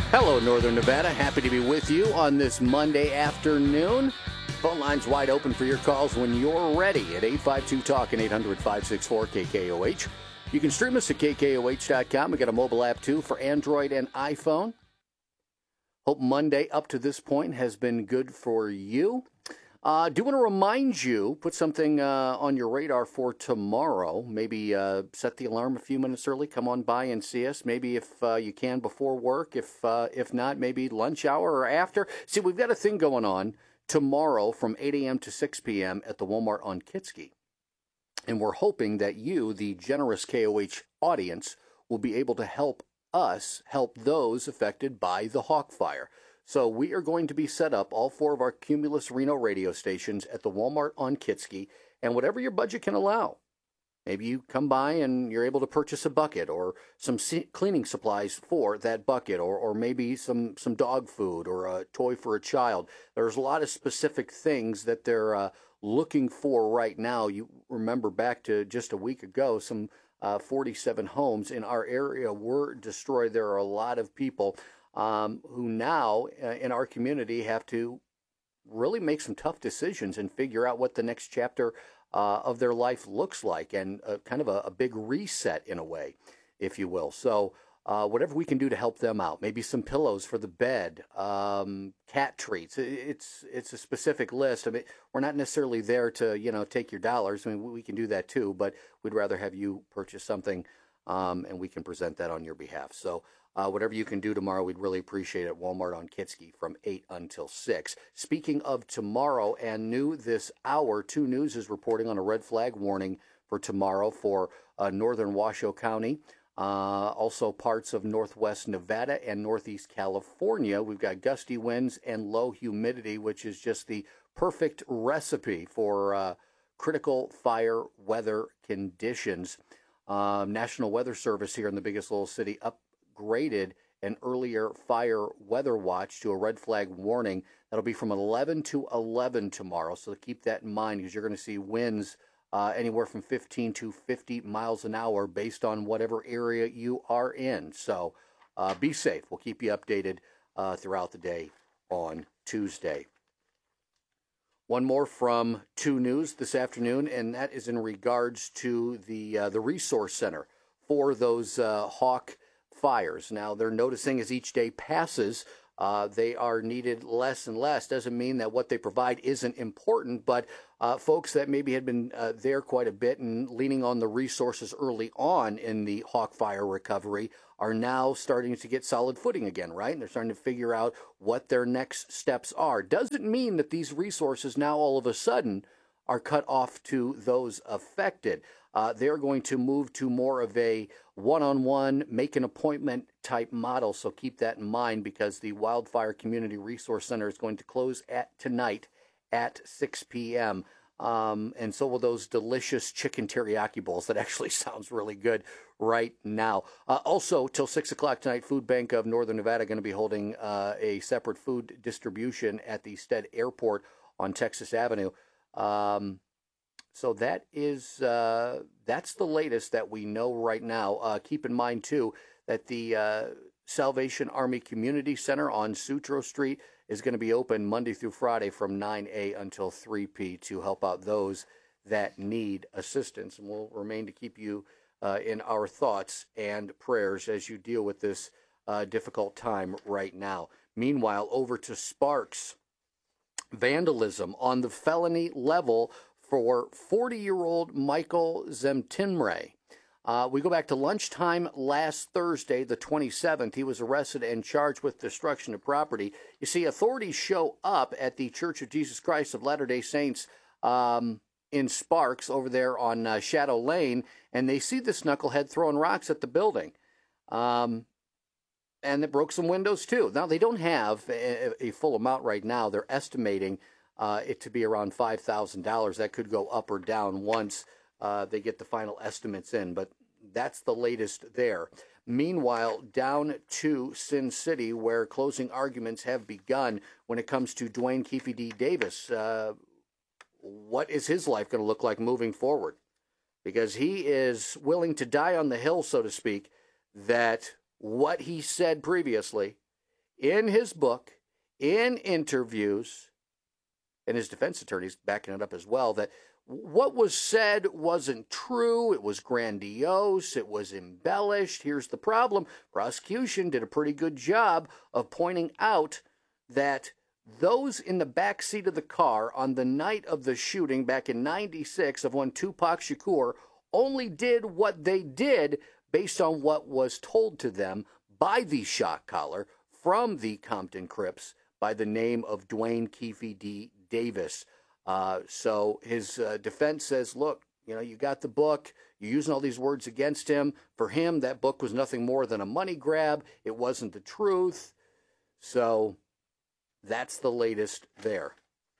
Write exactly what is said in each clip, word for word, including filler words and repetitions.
Hello, Northern Nevada. Happy to be with you on this Monday afternoon. Phone lines wide open for your calls when you're ready at eight five two talk and eight hundred, five six four, K K O H. You can stream us at K K O H dot com. We got a mobile app, too, for Android and iPhone. Hope Monday up to this point has been good for you. Uh, do want to remind you, put something uh, on your radar for tomorrow. Maybe uh, set the alarm a few minutes early. Come on by and see us. Maybe if uh, you can before work. If uh, if not, maybe lunch hour or after. See, we've got a thing going on tomorrow from eight a.m. to six p.m. at the Walmart on Kitsky. And we're hoping that you, the generous K O H audience, will be able to help us help those affected by the Hawk Fire. So we are going to be set up, all four of our Cumulus Reno radio stations at the Walmart on Kitsky, and whatever your budget can allow. Maybe you come by and you're able to purchase a bucket or some cleaning supplies for that bucket, or, or maybe some, some dog food or a toy for a child. There's a lot of specific things that they're uh, looking for right now. You remember back to just a week ago, some uh, forty-seven homes in our area were destroyed. There are a lot of people Um, who now uh, in our community have to really make some tough decisions and figure out what the next chapter uh, of their life looks like, and uh, kind of a, a big reset in a way, if you will. So uh, whatever we can do to help them out, maybe some pillows for the bed, um, cat treats. It's it's a specific list. I mean, we're not necessarily there to, you know, take your dollars. I mean, we can do that too, but we'd rather have you purchase something um, and we can present that on your behalf. So Uh, whatever you can do tomorrow, we'd really appreciate it. Walmart on Kitsky from eight until six. Speaking of tomorrow and new this hour, two News is reporting on a red flag warning for tomorrow for uh, northern Washoe County, uh, also parts of northwest Nevada and northeast California. We've got gusty winds and low humidity, which is just the perfect recipe for uh, critical fire weather conditions. Um, National Weather Service here in the biggest little city up graded an earlier fire weather watch to a red flag warning. That'll be from eleven to eleven tomorrow, so keep that in mind, because you're going to see winds uh, anywhere from fifteen to fifty miles an hour based on whatever area you are in. So uh, be safe. We'll keep you updated uh, throughout the day on Tuesday. One more from two News this afternoon, and that is in regards to the uh, the resource center for those uh, Hawk fires. Now, they're noticing as each day passes, uh, they are needed less and less. Doesn't mean that what they provide isn't important, but uh, folks that maybe had been uh, there quite a bit and leaning on the resources early on in the Hawk Fire recovery are now starting to get solid footing again, right? And they're starting to figure out what their next steps are. Doesn't mean that these resources now all of a sudden are cut off to those affected. Uh, they're going to move to more of a one-on-one, make an appointment type model. So keep that in mind, because the Wildfire Community Resource Center is going to close at tonight at six p.m. Um, and so will those delicious chicken teriyaki bowls. That actually sounds really good right now. Uh, also, till six o'clock tonight, Food Bank of Northern Nevada going to be holding uh, a separate food distribution at the Stead Airport on Texas Avenue. Um, So that is uh, that's the latest that we know right now. Uh, keep in mind, too, that the uh, Salvation Army Community Center on Sutro Street is going to be open Monday through Friday from nine a until three p to help out those that need assistance. And we'll remain to keep you uh, in our thoughts and prayers as you deal with this uh, difficult time right now. Meanwhile, over to Sparks. Vandalism on the felony level for forty-year-old Michael Zemtimre. Uh, we go back to lunchtime last Thursday, the twenty-seventh. He was arrested and charged with destruction of property. You see, authorities show up at the Church of Jesus Christ of Latter-day Saints um, in Sparks over there on uh, Shadow Lane, and they see this knucklehead throwing rocks at the building. Um, and it broke some windows, too. Now, they don't have a, a full amount right now. They're estimating Uh, it to be around five thousand dollars. That could go up or down once uh, they get the final estimates in, but that's the latest there. Meanwhile, down to Sin City, where closing arguments have begun when it comes to Dwayne Keefe D. Davis. Uh, what is his life going to look like moving forward? Because he is willing to die on the hill, so to speak, that what he said previously in his book, in interviews, and his defense attorney's backing it up as well, that what was said wasn't true. It was grandiose. It was embellished. Here's the problem. Prosecution did a pretty good job of pointing out that those in the back seat of the car on the night of the shooting back in ninety-six of when Tupac Shakur only did what they did based on what was told to them by the shot caller from the Compton Crips by the name of Dwayne Keefe D. Davis. Uh, so his uh, defense says, look, you know, you got the book. You're using all these words against him. For him, that book was nothing more than a money grab. It wasn't the truth. So that's the latest there.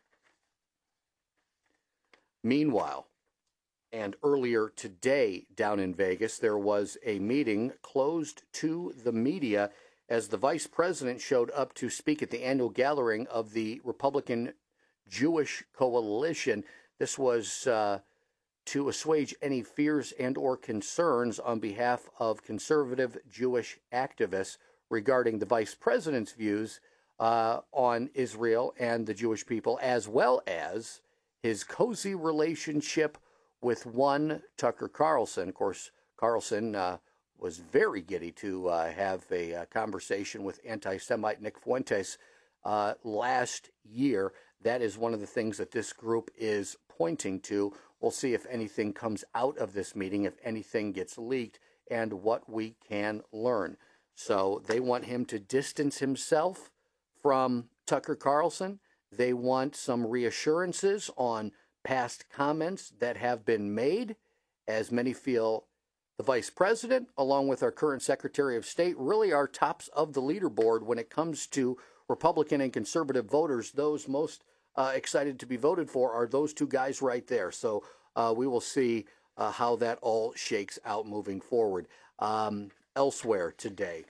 Meanwhile, and earlier today down in Vegas, there was a meeting closed to the media as the vice president showed up to speak at the annual gathering of the Republican Jewish Coalition. This was uh, to assuage any fears and or concerns on behalf of conservative Jewish activists regarding the vice president's views uh, on Israel and the Jewish people, as well as his cozy relationship with one Tucker Carlson. Of course, Carlson uh, was very giddy to uh, have a, a conversation with anti-Semite Nick Fuentes uh, last year. That is one of the things that this group is pointing to. We'll see if anything comes out of this meeting, if anything gets leaked, and what we can learn. So they want him to distance himself from Tucker Carlson. They want some reassurances on past comments that have been made, as many feel the vice president, along with our current Secretary of State, really are tops of the leaderboard when it comes to Republican and conservative voters. Those most uh, excited to be voted for are those two guys right there. So uh, we will see uh, how that all shakes out moving forward. Um, elsewhere today,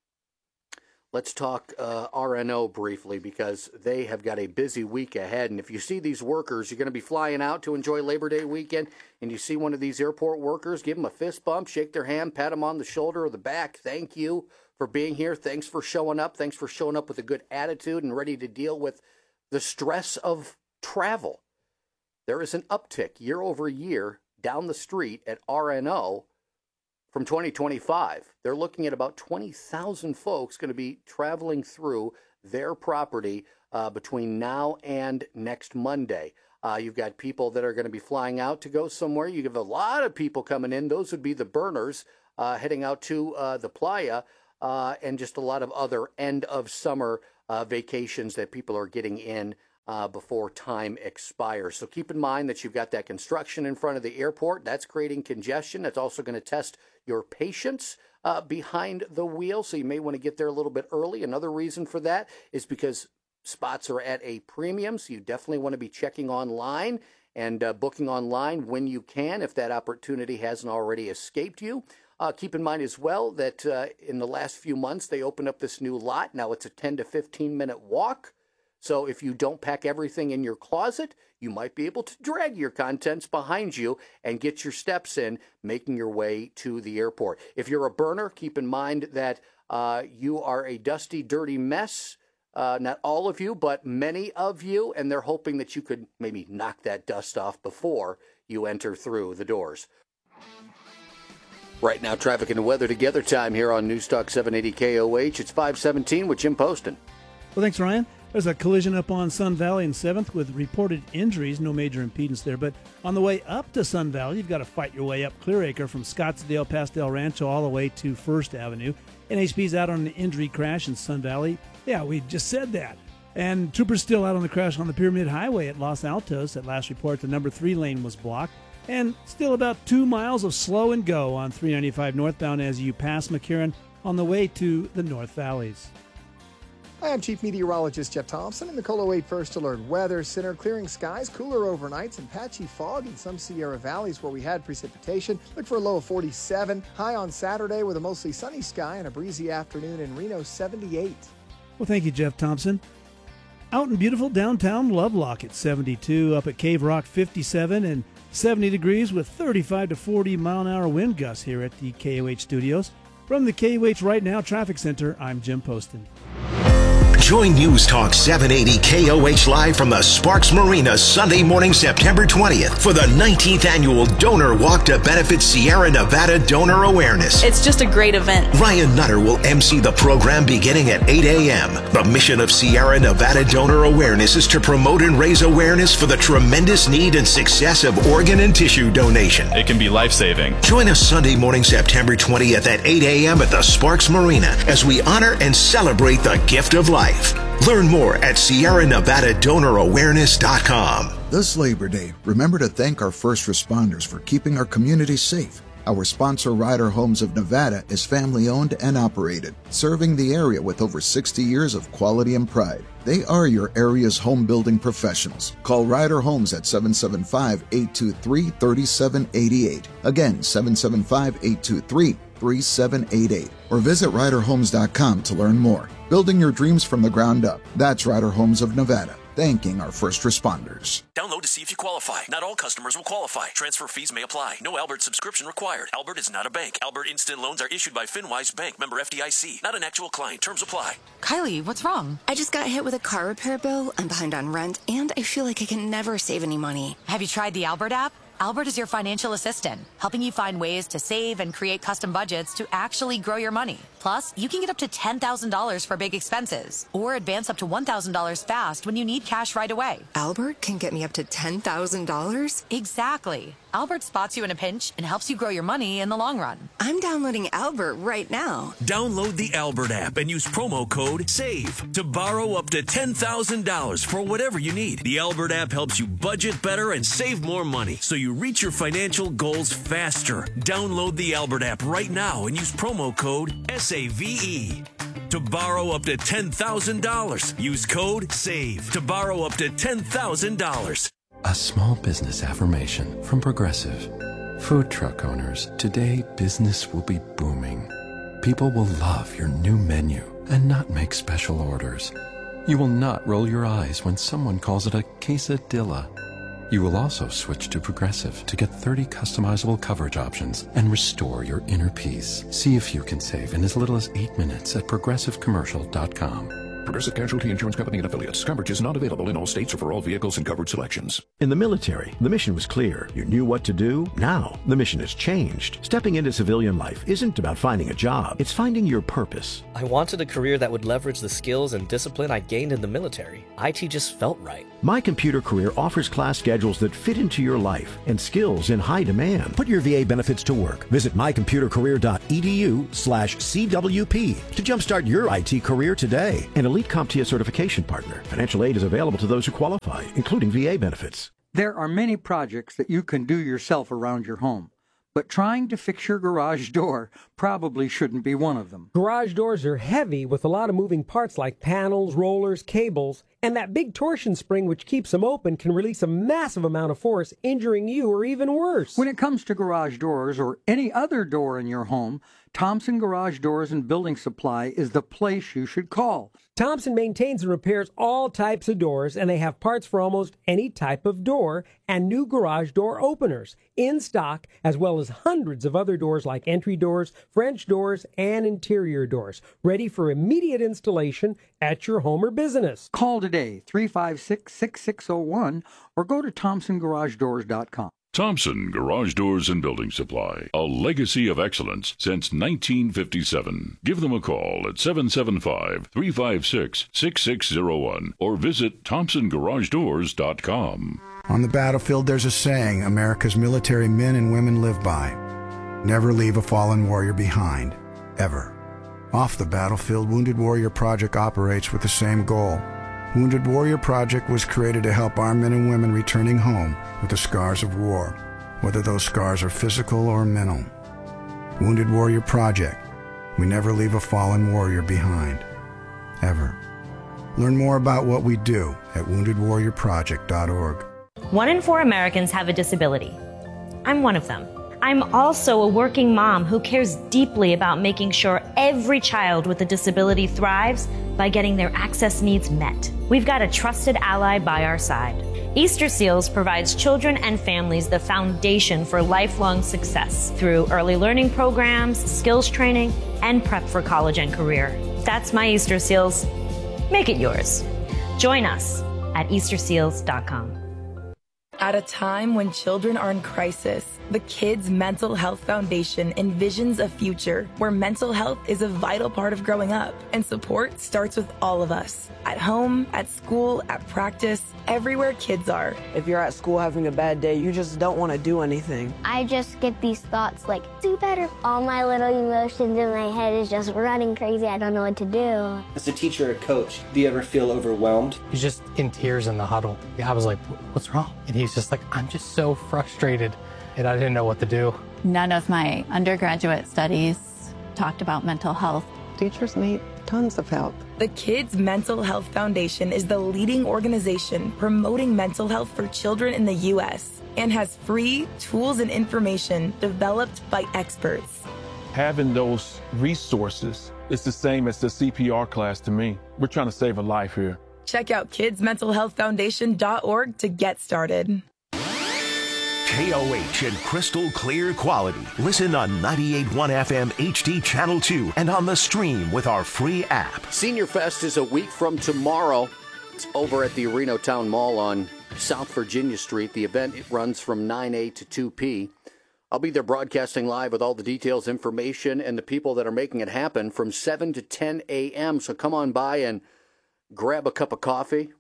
let's talk uh, R N O briefly, because they have got a busy week ahead. And if you see these workers, you're going to be flying out to enjoy Labor Day weekend, and you see one of these airport workers, give them a fist bump, shake their hand, pat them on the shoulder or the back. Thank you for being here. Thanks for showing up. Thanks for showing up with a good attitude and ready to deal with the stress of travel. There is an uptick year over year down the street at R N O from twenty twenty-five. They're looking at about twenty thousand folks going to be traveling through their property uh, between now and next Monday. Uh, you've got people that are going to be flying out to go somewhere. You have a lot of people coming in. Those would be the burners uh, heading out to uh, the playa, uh, and just a lot of other end of summer uh, vacations that people are getting in Uh, before time expires. So keep in mind that you've got that construction in front of the airport. That's creating congestion. That's also going to test your patience uh, behind the wheel. So you may want to get there a little bit early. Another reason for that is because spots are at a premium. So you definitely want to be checking online and uh, booking online when you can, if that opportunity hasn't already escaped you. Uh, keep in mind as well that uh, in the last few months, they opened up this new lot. Now it's a ten to fifteen minute walk. So if you don't pack everything in your closet, you might be able to drag your contents behind you and get your steps in, making your way to the airport. If you're a burner, keep in mind that uh, you are a dusty, dirty mess. Uh, not all of you, but many of you, and they're hoping that you could maybe knock that dust off before you enter through the doors. Right now, traffic and weather together time here on News Talk seven eighty K O H. It's five seventeen with Jim Poston. Well, thanks, Ryan. There's a collision up on Sun Valley in seventh with reported injuries. No major impedance there. But on the way up to Sun Valley, you've got to fight your way up Clearacre from Scottsdale past El Rancho all the way to First Avenue. N H P's out on an injury crash in Sun Valley. Yeah, we just said that. And troopers still out on the crash on the Pyramid Highway at Los Altos. At last report, the number three lane was blocked. And still about two miles of slow and go on three ninety-five northbound as you pass McCarran on the way to the North Valleys. Hi, I'm Chief Meteorologist Jeff Thompson in the KOLO eight First Alert Weather Center. Clearing skies, cooler overnights, and patchy fog in some Sierra valleys where we had precipitation. Look for a low of forty-seven. High on Saturday with a mostly sunny sky and a breezy afternoon in Reno, seventy-eight. Well, thank you, Jeff Thompson. Out in beautiful downtown Lovelock at seventy-two, up at Cave Rock fifty-seven, and seventy degrees with thirty-five to forty mile an hour wind gusts here at the K O H studios. From the K O H Right Now Traffic Center, I'm Jim Poston. Join News Talk seven eighty K O H live from the Sparks Marina Sunday morning, September twentieth for the nineteenth annual Donor Walk to benefit Sierra Nevada Donor Awareness. It's just a great event. Ryan Nutter will emcee the program beginning at eight a.m. The mission of Sierra Nevada Donor Awareness is to promote and raise awareness for the tremendous need and success of organ and tissue donation. It can be life-saving. Join us Sunday morning, September twentieth at eight a.m. at the Sparks Marina as we honor and celebrate the gift of life. Learn more at Sierra Nevada Donor Awareness dot com. This Labor Day, remember to thank our first responders for keeping our communities safe. Our sponsor, Ryder Homes of Nevada, is family-owned and operated, serving the area with over sixty years of quality and pride. They are your area's home building professionals. Call Ryder Homes at seven seven five, eight two three, three seven eight eight. Again, seven seven five, eight two three, three seven eight eight. Or visit Ryder Homes dot com to learn more. Building your dreams from the ground up. That's Ryder Homes of Nevada. Thanking our first responders. Download to see if you qualify. Not all customers will qualify. Transfer fees may apply. No Albert subscription required. Albert is not a bank. Albert Instant Loans are issued by FinWise Bank, member F D I C. Not an actual client. Terms apply. Kylie, what's wrong? I just got hit with a car repair bill. I'm behind on rent, and I feel like I can never save any money. Have you tried the Albert app? Albert is your financial assistant, helping you find ways to save and create custom budgets to actually grow your money. Plus, you can get up to ten thousand dollars for big expenses, or advance up to one thousand dollars fast when you need cash right away. Albert can get me up to ten thousand dollars? Exactly. Albert spots you in a pinch and helps you grow your money in the long run. I'm downloading Albert right now. Download the Albert app and use promo code SAVE to borrow up to ten thousand dollars for whatever you need. The Albert app helps you budget better and save more money, so you reach your financial goals faster. Download the Albert app right now and use promo code S A V E. To borrow up to ten thousand dollars, use code SAVE to borrow up to ten thousand dollars. A small business affirmation from Progressive. Food truck owners, today business will be booming. People will love your new menu and not make special orders. You will not roll your eyes when someone calls it a quesadilla. You will also switch to Progressive to get thirty customizable coverage options and restore your inner peace. See if you can save in as little as eight minutes at progressive commercial dot com. Progressive Casualty Insurance Company and Affiliates. Coverage is not available in all states or for all vehicles and covered selections. In the military, the mission was clear. You knew what to do. Now, the mission has changed. Stepping into civilian life isn't about finding a job. It's finding your purpose. I wanted a career that would leverage the skills and discipline I gained in the military. I T just felt right. My Computer Career offers class schedules that fit into your life and skills in high demand. Put your V A benefits to work. Visit my computer career dot e d u slash C W P to jumpstart your I T career today. An elite CompTIA certification partner. Financial aid is available to those who qualify, including V A benefits. There are many projects that you can do yourself around your home, but trying to fix your garage door probably shouldn't be one of them. Garage doors are heavy with a lot of moving parts like panels, rollers, cables, and that big torsion spring which keeps them open can release a massive amount of force, injuring you or even worse. When it comes to garage doors or any other door in your home, Thompson Garage Doors and Building Supply is the place you should call. Thompson maintains and repairs all types of doors, and they have parts for almost any type of door and new garage door openers in stock, as well as hundreds of other doors like entry doors, French doors, and interior doors, ready for immediate installation at your home or business. Call today, three five six, six six zero one, or go to thompson garage doors dot com. Thompson Garage Doors and Building Supply, a legacy of excellence since nineteen fifty-seven. Give them a call at seven seven five, three five six, six six zero one or visit thompson garage doors dot com. On the battlefield, there's a saying America's military men and women live by. Never leave a fallen warrior behind, ever. Off the battlefield, Wounded Warrior Project operates with the same goal. Wounded Warrior Project was created to help our men and women returning home with the scars of war, whether those scars are physical or mental. Wounded Warrior Project. We never leave a fallen warrior behind, ever. Learn more about what we do at wounded warrior project dot org. One in four Americans have a disability. I'm one of them. I'm also a working mom who cares deeply about making sure every child with a disability thrives by getting their access needs met. We've got a trusted ally by our side. Easter Seals provides children and families the foundation for lifelong success through early learning programs, skills training, and prep for college and career. That's my Easter Seals. Make it yours. Join us at easter seals dot com. At a time when children are in crisis, the Kids Mental Health Foundation envisions a future where mental health is a vital part of growing up, and support starts with all of us. At home, at school, at practice, everywhere kids are. If you're at school having a bad day, you just don't want to do anything. I just get these thoughts like, do better. All my little emotions in my head is just running crazy. I don't know what to do. As a teacher or coach, do you ever feel overwhelmed? He's just in tears in the huddle. I was like, what's wrong? And he's just like, I'm just so frustrated, and I didn't know what to do. None of my undergraduate studies talked about mental health. Teachers need tons of help. The Kids Mental Health Foundation is the leading organization promoting mental health for children in the U S and has free tools and information developed by experts. Having those resources is the same as the C P R class to me. We're trying to save a life here. Check out kids mental health foundation dot org to get started. K O H in crystal clear quality. Listen on ninety-eight point one F M H D Channel two and on the stream with our free app. Senior Fest is a week from tomorrow. It's over at the Reno Town Mall on South Virginia Street. The event it runs from nine a to two p. I'll be there broadcasting live with all the details, information, and the people that are making it happen from seven to ten a m. So come on by and grab a cup of coffee,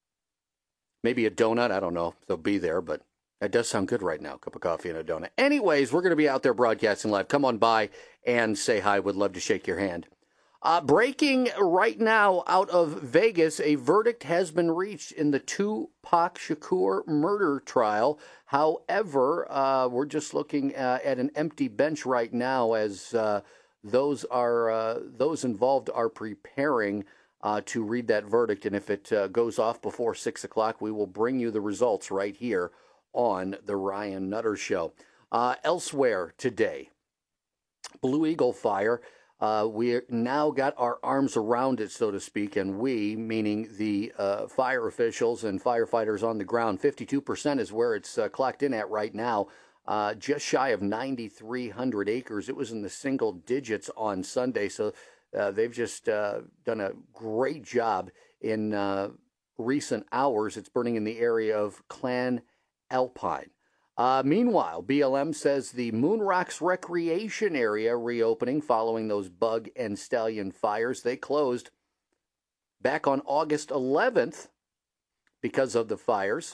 maybe a donut. I don't know. They'll be there, but that does sound good right now, cup of coffee and a donut. Anyways, we're going to be out there broadcasting live. Come on by and say hi. Would love to shake your hand. Uh, breaking right now out of Vegas, a verdict has been reached in the Tupac Shakur murder trial. However, uh, we're just looking uh, at an empty bench right now as uh, those are uh, those involved are preparing uh, to read that verdict. And if it uh, goes off before six o'clock, we will bring you the results right here on the Ryan Nutter Show. Uh, elsewhere today, Blue Eagle fire. Uh, we now got our arms around it, so to speak, and we, meaning the uh, fire officials and firefighters on the ground, fifty-two percent is where it's uh, clocked in at right now, uh, just shy of nine thousand three hundred acres. It was in the single digits on Sunday, so uh, they've just uh, done a great job in uh, recent hours. It's burning in the area of Clan Alpine. Uh, meanwhile, B L M says the Moon Rocks Recreation Area reopening following those bug and stallion fires. They closed back on August eleventh because of the fires.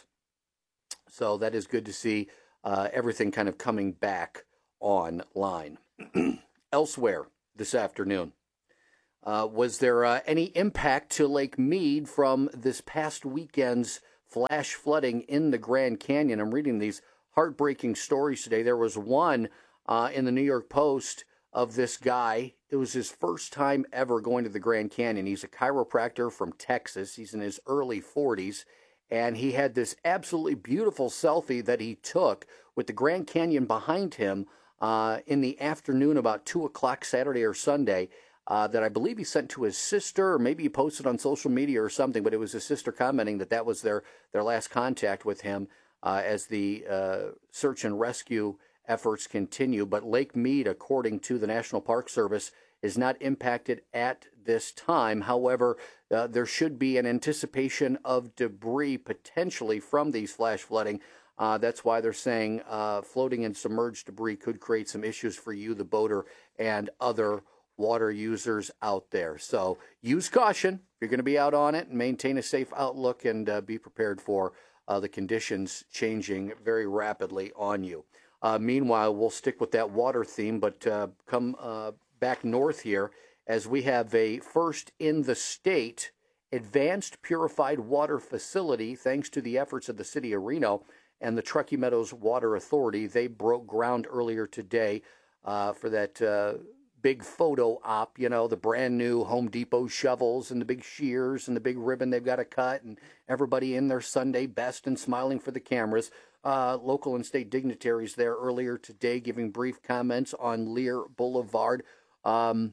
So that is good to see uh, everything kind of coming back online. Elsewhere this afternoon, uh, was there uh, any impact to Lake Mead from this past weekend's flash flooding in the Grand Canyon? I'm reading these heartbreaking stories today. There was one uh, in the New York Post of this guy. It was his first time ever going to the Grand Canyon. He's a chiropractor from Texas. He's in his early forties, and he had this absolutely beautiful selfie that he took with the Grand Canyon behind him uh, in the afternoon, about two o'clock Saturday or Sunday. Uh, that I believe he sent to his sister, or maybe he posted on social media or something, but it was his sister commenting that that was their, their last contact with him uh, as the uh, search and rescue efforts continue. But Lake Mead, according to the National Park Service, is not impacted at this time. However, uh, there should be an anticipation of debris potentially from these flash flooding. Uh, that's why they're saying uh, floating and submerged debris could create some issues for you, the boater, and other water users out there. So use caution if you're going to be out on it, and maintain a safe outlook, and uh, be prepared for uh, the conditions changing very rapidly on you. Uh, meanwhile, we'll stick with that water theme, but uh, come uh, back north here as we have a first in the state advanced purified water facility thanks to the efforts of the city of Reno and the Truckee Meadows Water Authority. They broke ground earlier today uh, for that uh, big photo op, you know, the brand new Home Depot shovels and the big shears and the big ribbon they've got to cut, and everybody in their Sunday best and smiling for the cameras. Uh, local and state dignitaries there earlier today giving brief comments on Lear Boulevard, um,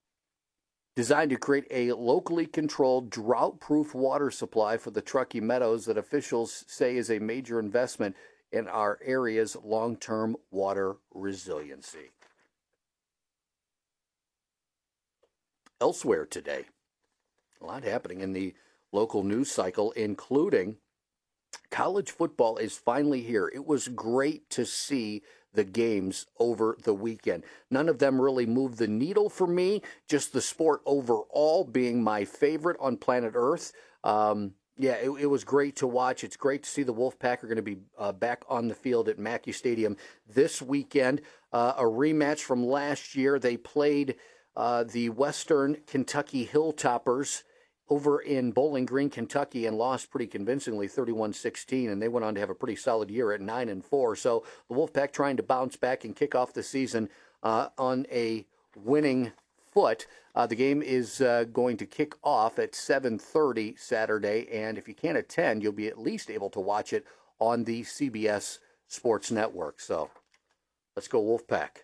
designed to create a locally controlled, drought-proof water supply for the Truckee Meadows that officials say is a major investment in our area's long-term water resiliency. Elsewhere today, A lot happening in the local news cycle, including college football is finally here. It was great to see the games over the weekend. None of them really moved the needle for me, just the sport overall being my favorite on planet Earth. Um, yeah, it, it was great to watch. It's great to see the Wolfpack are going to be uh, back on the field at Mackey Stadium this weekend. Uh, a rematch from last year. They played uh, the Western Kentucky Hilltoppers over in Bowling Green, Kentucky, and lost pretty convincingly, thirty-one sixteen, and they went on to have a pretty solid year at nine and four. So the Wolfpack trying to bounce back and kick off the season uh, on a winning foot. Uh, the game is uh, going to kick off at seven thirty Saturday, and if you can't attend, you'll be at least able to watch it on the C B S Sports Network. So let's go Wolfpack.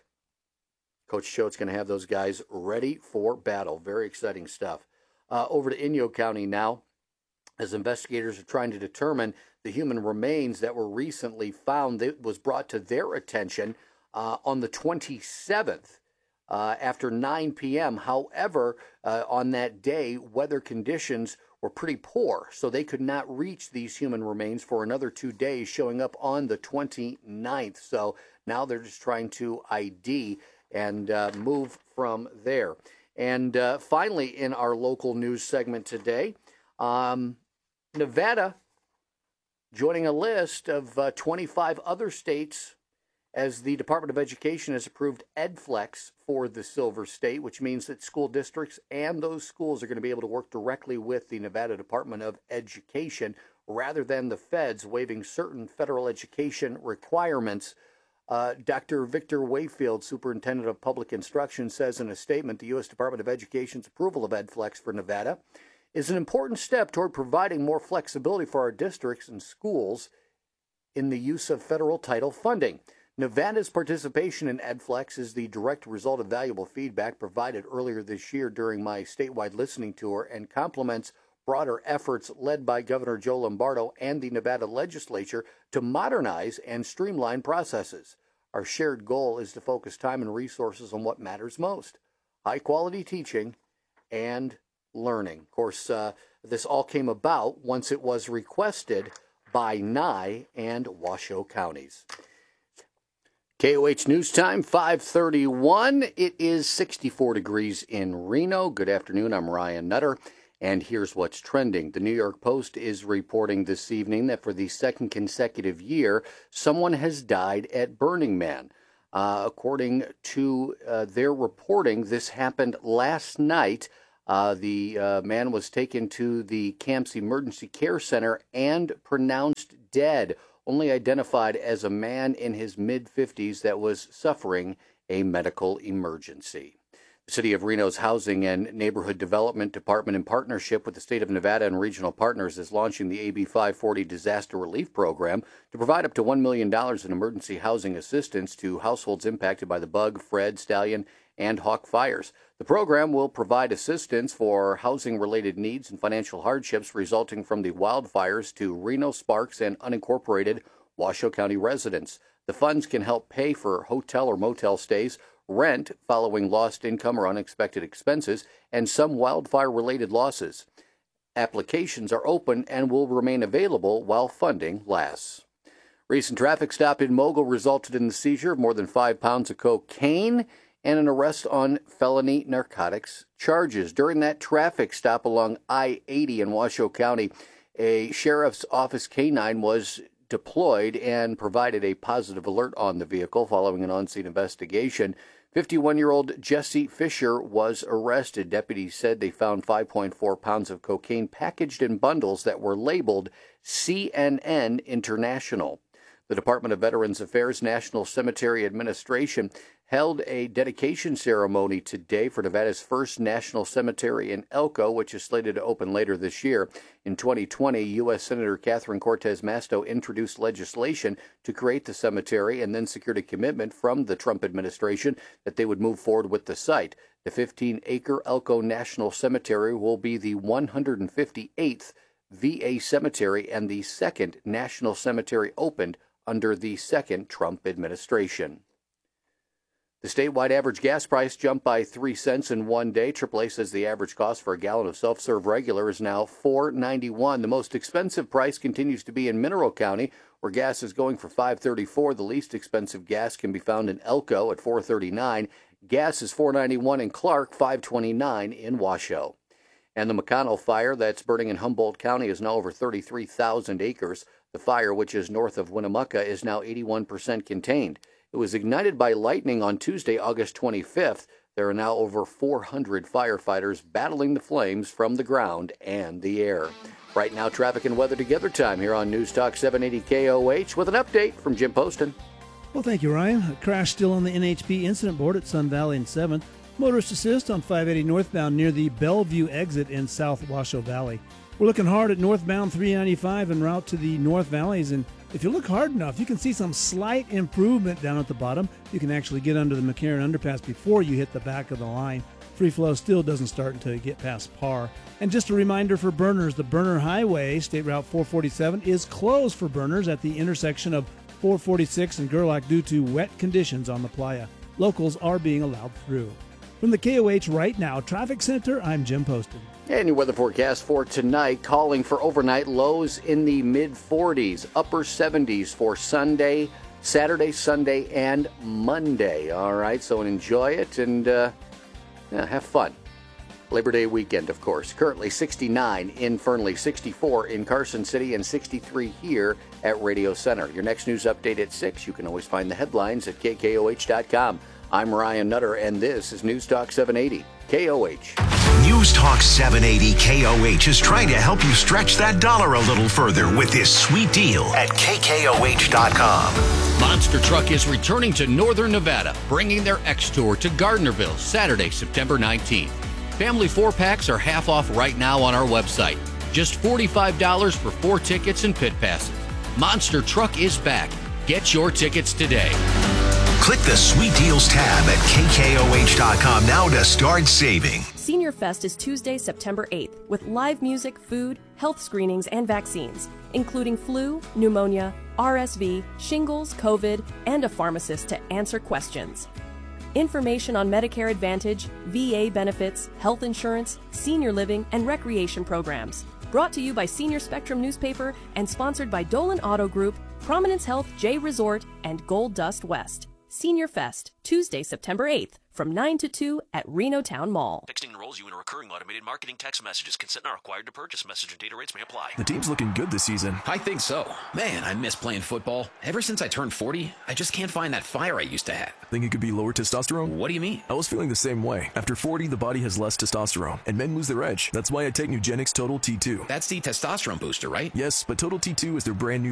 Coach Choate's going to have those guys ready for battle. Very exciting stuff. Uh, over to Inyo County now, as investigators are trying to determine the human remains that were recently found. That was brought to their attention uh, on the twenty-seventh uh, after nine p.m. However, uh, on that day, weather conditions were pretty poor, so they could not reach these human remains for another two days, showing up on the twenty-ninth. So now they're just trying to I D and uh, move from there. And uh, finally, in our local news segment today, um, Nevada joining a list of uh, twenty-five other states as the Department of Education has approved EdFlex for the Silver State, which means that school districts and those schools are going to be able to work directly with the Nevada Department of Education rather than the feds waiving certain federal education requirements. Uh, Doctor Victor Wayfield, Superintendent of Public Instruction, says in a statement the U S Department of Education's approval of EdFlex for Nevada is an important step toward providing more flexibility for our districts and schools in the use of federal title funding. Nevada's participation in EdFlex is the direct result of valuable feedback provided earlier this year during my statewide listening tour and complements broader efforts led by Governor Joe Lombardo and the Nevada legislature to modernize and streamline processes. Our shared goal is to focus time and resources on what matters most: high-quality teaching and learning. Of course, uh, this all came about once it was requested by Nye and Washoe counties. K O H News Time, five thirty-one. It is sixty-four degrees in Reno. Good afternoon. I'm Ryan Nutter. And here's what's trending. The New York Post is reporting this evening that for the second consecutive year, someone has died at Burning Man. Uh, according to uh, their reporting, this happened last night. Uh, the uh, man was taken to the camp's emergency care center and pronounced dead, only identified as a man in his mid-fifties that was suffering a medical emergency. The City of Reno's Housing and Neighborhood Development Department, in partnership with the State of Nevada and regional partners, is launching the A B five forty Disaster Relief Program to provide up to one million dollars in emergency housing assistance to households impacted by the Bug, Fred, Stallion, and Hawk fires. The program will provide assistance for housing-related needs and financial hardships resulting from the wildfires to Reno, Sparks, and unincorporated Washoe County residents. The funds can help pay for hotel or motel stays, rent following lost income or unexpected expenses, and some wildfire-related losses. Applications are open and will remain available while funding lasts. Recent traffic stop in Mogul resulted in the seizure of more than five pounds of cocaine and an arrest on felony narcotics charges. During that traffic stop along I eighty in Washoe County, a sheriff's office canine was deployed and provided a positive alert on the vehicle following an on-scene investigation. fifty-one-year-old Jesse Fisher was arrested. Deputies said they found five point four pounds of cocaine packaged in bundles that were labeled C N N International. The Department of Veterans Affairs National Cemetery Administration held a dedication ceremony today for Nevada's first national cemetery in Elko, which is slated to open later this year. In twenty twenty, U S Senator Catherine Cortez Masto introduced legislation to create the cemetery and then secured a commitment from the Trump administration that they would move forward with the site. The fifteen-acre Elko National Cemetery will be the one hundred fifty-eighth V A cemetery and the second national cemetery opened under the second Trump administration. The statewide average gas price jumped by three cents in one day. triple A says the average cost for a gallon of self-serve regular is now four ninety-one. The most expensive price continues to be in Mineral County, where gas is going for five thirty-four. The least expensive gas can be found in Elko at four thirty-nine. Gas is four ninety-one in Clark, five twenty-nine in Washoe. And the McConnell fire that's burning in Humboldt County is now over thirty-three thousand acres. The fire, which is north of Winnemucca, is now eighty-one percent contained. It was ignited by lightning on Tuesday, August twenty-fifth. There are now over four hundred firefighters battling the flames from the ground and the air. Right now, traffic and weather together time here on News Talk seven eighty K O H with an update from Jim Poston. Well, thank you, Ryan. A crash still on the N H P incident board at Sun Valley and seventh. Motorist assist on five eighty northbound near the Bellevue exit in South Washoe Valley. We're looking hard at northbound three ninety-five en route to the North Valleys, and if you look hard enough, you can see some slight improvement down at the bottom. You can actually get under the McCarran underpass before you hit the back of the line. Free flow still doesn't start until you get past Parr. And just a reminder for burners, the Burner Highway, State Route four forty-seven, is closed for burners at the intersection of four forty-six and Gerlach due to wet conditions on the playa. Locals are being allowed through. From the K O H Right Now Traffic Center, I'm Jim Poston. And your weather forecast for tonight, calling for overnight lows in the mid forties, upper seventies for Sunday, Saturday, Sunday, and Monday. All right, so enjoy it and uh, yeah, have fun. Labor Day weekend, of course. Currently sixty-nine in Fernley, sixty-four in Carson City, and sixty-three here at Radio Center. Your next news update at six. You can always find the headlines at K K O H dot com. I'm Ryan Nutter, and this is News Talk seven eighty K O H. News Talk seven eighty K O H is trying to help you stretch that dollar a little further with this sweet deal at K K O H dot com. Monster Truck is returning to Northern Nevada, bringing their X-Tour to Gardnerville Saturday, September nineteenth. Family four-packs are half off right now on our website. Just forty-five dollars for four tickets and pit passes. Monster Truck is back. Get your tickets today. Click the Sweet Deals tab at K K O H dot com now to start saving. Senior Fest is Tuesday, September eighth, with live music, food, health screenings, and vaccines, including flu, pneumonia, R S V, shingles, COVID, and a pharmacist to answer questions. Information on Medicare Advantage, V A benefits, health insurance, senior living, and recreation programs. Brought to you by Senior Spectrum Newspaper and sponsored by Dolan Auto Group, Prominence Health J Resort, and Gold Dust West. Senior Fest, Tuesday, September eighth, from nine to two at Reno Town Mall. Texting enrolls you in a recurring automated marketing text messages. Consent not required to purchase. Message and data rates may apply. The team's looking good this season. I think so. Man, I miss playing football. Ever since I turned forty, I just can't find that fire I used to have. Think it could be lower testosterone? What do you mean? I was feeling the same way. After forty, the body has less testosterone, and men lose their edge. That's why I take Nugenix Total T two. That's the testosterone booster, right? Yes, but Total T two is their brand new